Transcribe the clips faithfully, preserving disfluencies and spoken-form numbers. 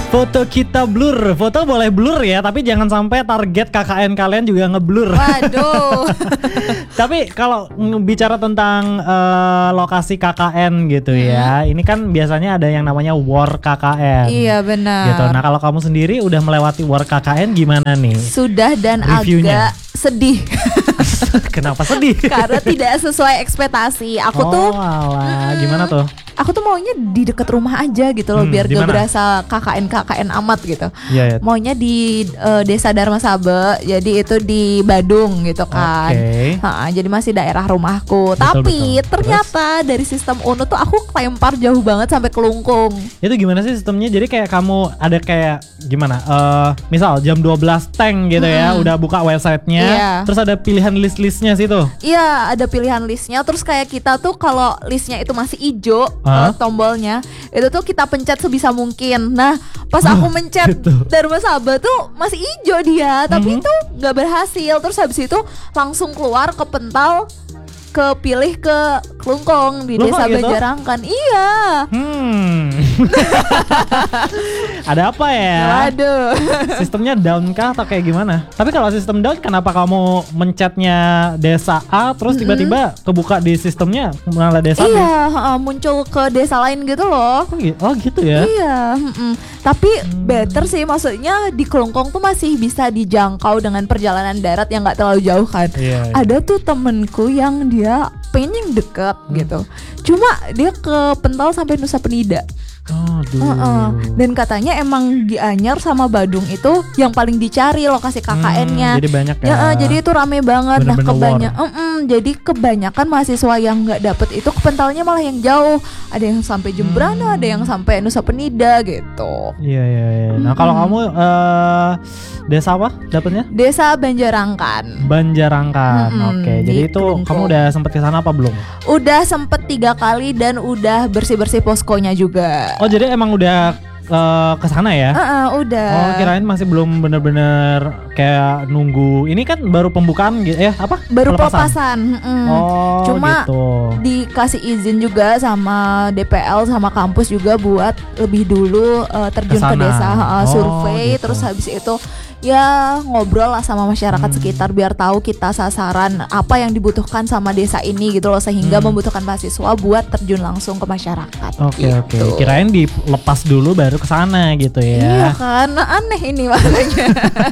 Foto kita blur, foto boleh blur ya, tapi jangan sampai target K K N kalian juga ngeblur. Waduh. Tapi kalau bicara tentang uh, lokasi K K N gitu hmm. ya, ini kan biasanya ada yang namanya war K K N. Iya benar. Gitu. Nah kalau kamu sendiri udah melewati war K K N gimana nih? Sudah dan reviewnya? Agak sedih. Kenapa sedih? Karena tidak sesuai ekspektasi. Aku oh, tuh alah. Gimana tuh? Aku tuh maunya di deket rumah aja gitu loh, hmm, biar gak berasa K K N K K N amat gitu. Yeah, yeah. Maunya di uh, Desa Dharma Sabe, jadi itu di Badung gitu kan. Okay. Ha, jadi masih daerah rumahku. Betul, Tapi betul. ternyata Terus? dari sistem U N U tuh aku kelempar jauh banget sampai Kelungkung. Itu gimana sih sistemnya? Jadi kayak kamu ada kayak gimana? Uh, misal jam dua belas teng gitu hmm. ya, udah buka websitenya, yeah. terus ada pilihan list-listnya situ. Iya, ada pilihan listnya. Terus kayak kita tuh kalau listnya itu masih hijau. Uh, tombolnya itu tuh kita pencet sebisa mungkin. Nah pas aku mencet gitu. Dharma Sabe tuh masih hijau dia, tapi mm-hmm. itu nggak berhasil. Terus habis itu langsung keluar ke Pental, kepilih ke Kelungkung di Loh, Desa gitu? Banjarangkan. Iya. Hmm. Ada apa ya? Waduh. Sistemnya down kah atau kayak gimana? Tapi kalau sistem down, kenapa kamu mencetnya Desa A terus tiba-tiba mm-hmm. kebuka di sistemnya malah Desa B? Iya, uh, muncul ke desa lain gitu loh. Oh gitu ya? Iya. Mm-mm. Tapi hmm. better sih, maksudnya di Kelungkung tuh masih bisa dijangkau dengan perjalanan darat yang nggak terlalu jauh kan. Iya, iya. Ada tuh temenku yang dia pengen yang deket hmm. gitu. Cuma dia ke Pental sampai Nusa Penida. Oh, uh-uh. Dan katanya emang di Anyar sama Badung itu yang paling dicari lokasi K K N-nya. Hmm, jadi banyak ya. ya uh, jadi itu rame banget. Bener-bener nah kebanyakan, uh-uh, jadi kebanyakan mahasiswa yang nggak dapet itu ke Pentalnya malah yang jauh. Ada yang sampai Jembrana, hmm. ada yang sampai Nusa Penida gitu. Iya iya. iya. Nah hmm. kalau kamu uh, desa apa dapetnya? Desa Banjarangkan. Banjarangkan. Hmm, Oke. Okay. Jadi itu Kelungkung. Kamu udah sempet kesana apa belum? Udah sempet tiga kali dan udah bersih-bersih poskonya juga. Oh jadi emang udah uh, kesana ya? Uh-uh, udah. Oh kirain masih belum bener-bener kayak nunggu. Ini kan baru pembukaan gitu ya? Apa? Baru pelepasan. Mm-mm. Oh Cuma gitu. dikasih izin juga sama D P L sama kampus juga buat lebih dulu uh, terjun kesana. ke desa, uh, oh, survei, gitu. terus habis itu ya ngobrol lah sama masyarakat hmm. sekitar biar tahu kita sasaran apa yang dibutuhkan sama desa ini gitu loh, sehingga hmm. membutuhkan mahasiswa buat terjun langsung ke masyarakat. Oke gitu. oke. Kirain dilepas dulu baru kesana gitu ya. Iya kan, aneh ini makanya.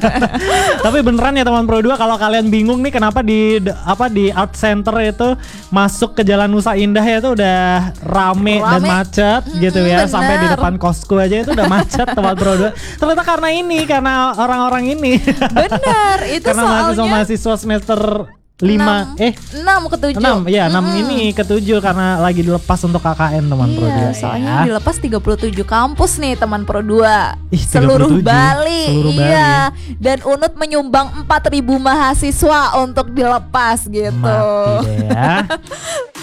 Tapi beneran ya teman Pro dua, kalau kalian bingung nih kenapa di apa di Art Center itu masuk ke Jalan Nusa Indah ya itu udah rame, rame. dan macet mm, gitu ya. Bener. Sampai di depan kosku aja itu udah macet teman Pro dua. Ternyata karena ini, karena orang-orang ini. Benar, itu karena soalnya mahasiswa semester lima enam, eh enam ke tujuh. enam ya, enam mm-hmm. ini ke tujuh karena lagi dilepas untuk K K N teman iya, Pro dua. Soalnya ya. dilepas tiga puluh tujuh kampus nih teman Pro dua. Ih, seluruh Bali. Seluruh iya. Bali. Dan U N U D menyumbang empat ribu mahasiswa untuk dilepas gitu. Mati deh ya.